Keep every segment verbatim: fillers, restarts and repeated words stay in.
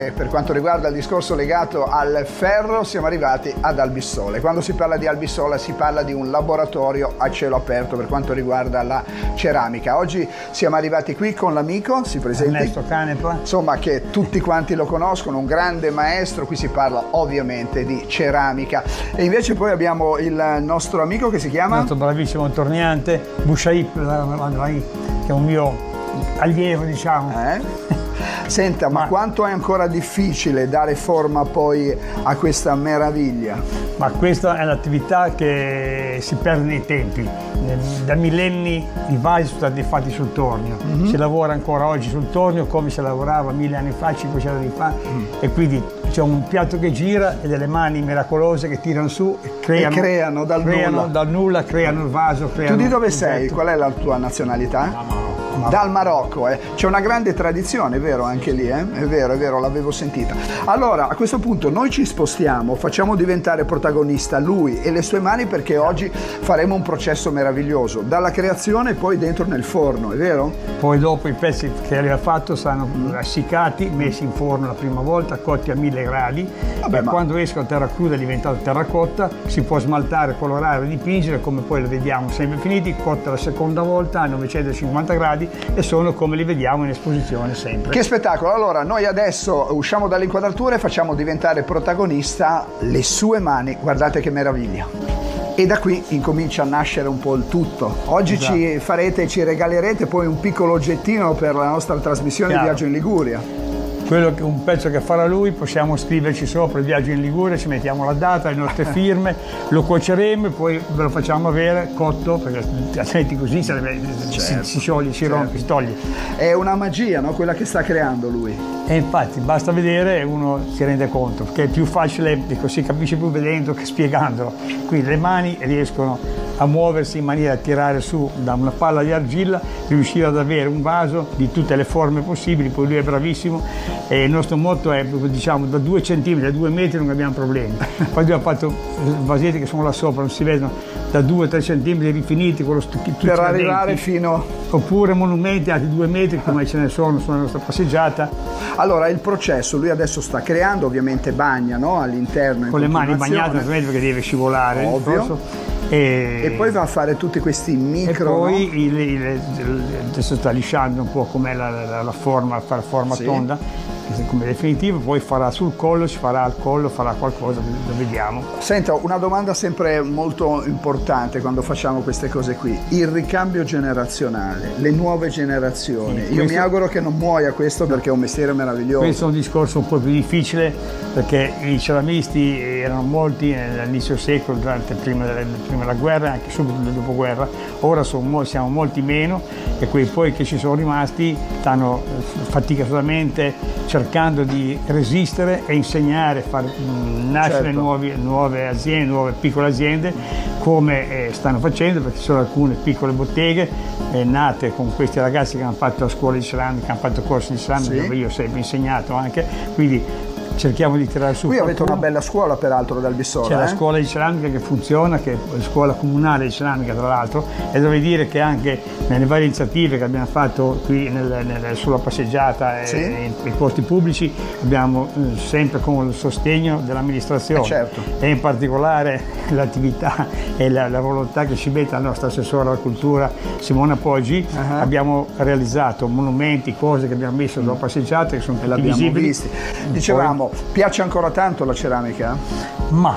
Per quanto riguarda il discorso legato al ferro, siamo arrivati ad Albissola. Quando si parla di Albissola si parla di un laboratorio a cielo aperto per quanto riguarda la ceramica. Oggi siamo arrivati qui con l'amico, si presenti? Ernesto Canepa. Insomma, che tutti quanti lo conoscono, un grande maestro. Qui si parla ovviamente di ceramica. E invece poi abbiamo il nostro amico che si chiama? Il nostro bravissimo torniante, Bushaip, che è un mio allievo, diciamo. Eh? Senta, ma, ma quanto è ancora difficile dare forma poi a questa meraviglia? Ma questa è un'attività che si perde nei tempi. Da millenni i vasi sono stati fatti sul tornio. Mm-hmm. Si lavora ancora oggi sul tornio come si lavorava mille anni fa, cinquecento anni fa. Mm. E quindi c'è un piatto che gira e delle mani miracolose che tirano su e creano, e creano, dal, creano nulla. dal nulla, creano il vaso. Creano tu di dove sei? Qual è la tua nazionalità? No, Dal Marocco, eh. C'è una grande tradizione, è vero anche lì, eh? È vero, è vero, l'avevo sentita. Allora, a questo punto noi ci spostiamo, facciamo diventare protagonista lui e le sue mani perché oggi faremo un processo meraviglioso, dalla creazione poi dentro nel forno, è vero? Poi dopo i pezzi che aveva fatto saranno mm. essiccati, messi in forno la prima volta, cotti a mille gradi. Vabbè, e ma... quando escono terra cruda è diventato terracotta, si può smaltare, colorare, dipingere, come poi lo vediamo sempre finiti, cotta la seconda volta a novecentocinquanta gradi e sono come li vediamo in esposizione sempre. Che spettacolo! Allora noi adesso usciamo dall'inquadratura e facciamo diventare protagonista le sue mani, guardate che meraviglia. E da qui incomincia a nascere un po' il tutto. Oggi esatto. ci farete, ci regalerete poi un piccolo oggettino per la nostra trasmissione Chiaro. Viaggio in Liguria. Quello che, un pezzo che farà lui, possiamo scriverci sopra il viaggio in Liguria, ci mettiamo la data, le nostre firme, lo cuoceremo e poi ve lo facciamo avere cotto, perché altrimenti così sarebbe, certo, si, si scioglie, si certo. rompe, si toglie. È una magia, no? Quella che sta creando lui. E infatti basta vedere e uno si rende conto, perché è più facile, dico, si capisce più vedendo che spiegandolo. Qui le mani riescono a muoversi in maniera da tirare su da una palla di argilla, riuscire ad avere un vaso di tutte le forme possibili, poi lui è bravissimo e il nostro motto è, diciamo, da due centimetri, da due metri non abbiamo problemi. Poi abbiamo fatto vasetti che sono là sopra, non si vedono, da due tre centimetri rifiniti con lo stucchino. Per arrivare fino... Oppure monumenti altri due metri come ce ne sono sulla nostra passeggiata. Allora il processo, lui adesso sta creando, ovviamente bagna, no? All'interno. Con le mani bagnate perché deve scivolare. Ovvio. E, e poi va a fare tutti questi micro. E poi no? il, il, il, adesso sta lisciando un po' com'è la, la, la forma, fa la forma sì. tonda, come definitivo, poi farà sul collo, ci farà al collo, farà qualcosa, lo vediamo. Senta, una domanda sempre molto importante quando facciamo queste cose qui, il ricambio generazionale, le nuove generazioni. Sì, Io questo... mi auguro che non muoia questo perché è un mestiere meraviglioso. Questo è un discorso un po' più difficile perché i ceramisti erano molti all'inizio secolo, durante prima della, prima della guerra e anche subito nel dopoguerra, ora sono, siamo molti meno e quei poi che ci sono rimasti stanno faticosamente cercando di resistere e insegnare, far nascere certo. nuovi, nuove aziende, nuove piccole aziende come eh, stanno facendo, perché ci sono alcune piccole botteghe eh, nate con questi ragazzi che hanno fatto la scuola di ceramica, hanno fatto corsi di ceramica sì. dove io ho sempre insegnato anche, quindi cerchiamo di tirare su. Qui qualcuno. Avete una bella scuola peraltro ad Albissola. C'è eh? la scuola di ceramica che funziona, che è la scuola comunale di ceramica tra l'altro, e devo dire che anche nelle varie iniziative che abbiamo fatto qui nel, nel, sulla passeggiata sì. e nei posti pubblici abbiamo eh, sempre con il sostegno dell'amministrazione eh certo. e in particolare l'attività e la, la volontà che ci mette la nostra assessora alla cultura Simona Poggi. Uh-huh. Abbiamo realizzato monumenti, cose che abbiamo messo sulla passeggiata che sono tutti visibili. Visti. Dicevamo, Poi, piace ancora tanto la ceramica? Ma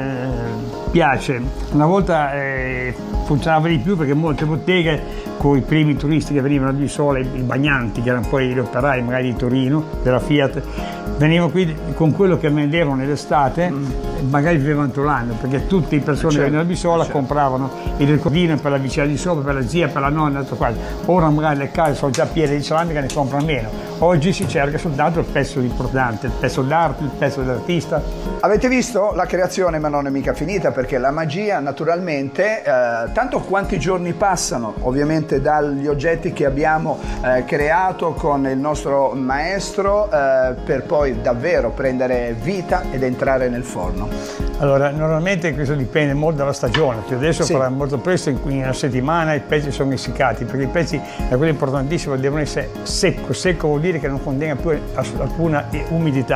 eh, piace. Una volta eh, funzionava di più perché molte botteghe con i primi turisti che venivano di Sole, i bagnanti, che erano poi gli operai magari di Torino, della Fiat, venivano qui con quello che vendevano nell'estate, mm. magari vivevano tutto l'anno, perché tutte le persone certo. che venivano di Sola certo. compravano il ricordino per la vicina di sopra, per la zia, per la nonna, tutto quasi. Ora magari le case sono già piene di ceramica, ne comprano meno. Oggi si cerca soltanto il pezzo importante, il pezzo d'arte, il pezzo dell'artista. Avete visto? La creazione ma non è mica finita, perché la magia naturalmente, eh, tanto quanti giorni passano, ovviamente dagli oggetti che abbiamo eh, creato con il nostro maestro eh, per poi davvero prendere vita ed entrare nel forno. Allora, normalmente questo dipende molto dalla stagione, perché adesso sì. farà molto presto, in una settimana i pezzi sono essiccati, perché i pezzi, da quello importantissimo, devono essere secco. Secco vuol dire che non contenga più alcuna umidità.